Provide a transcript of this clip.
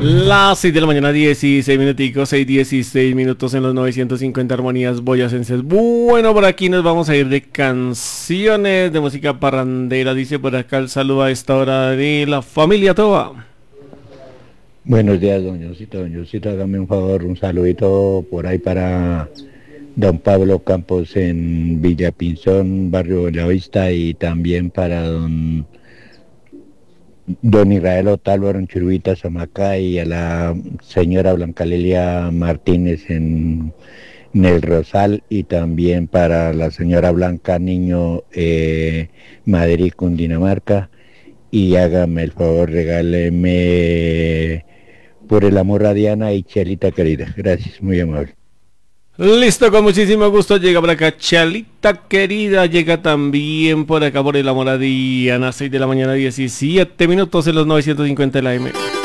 Las 6 de la mañana, 16 minuticos, 6:16 minutos en los 950 armonías boyacenses. Bueno, por aquí nos vamos a ir de canciones de música parrandera. Dice por acá el saludo a esta hora de la familia Toba. Buenos días, Don Yosito, hágame un favor, un saludito por ahí para don Pablo Campos en Villa Pinzón, barrio Bellavista, y también para don Israel Otálvaro en Churubita, Somacá, y a la señora Blanca Lilia Martínez en el Rosal, y también para la señora Blanca Niño Madrid, Cundinamarca. Y hágame el favor, regáleme por el amor a Diana y Chelita querida. Gracias, muy amable. Listo, con muchísimo gusto llega por acá Chalita querida, llega también por acá por el amor a Diana, 6 de la mañana, 17 minutos en los 950 de la M.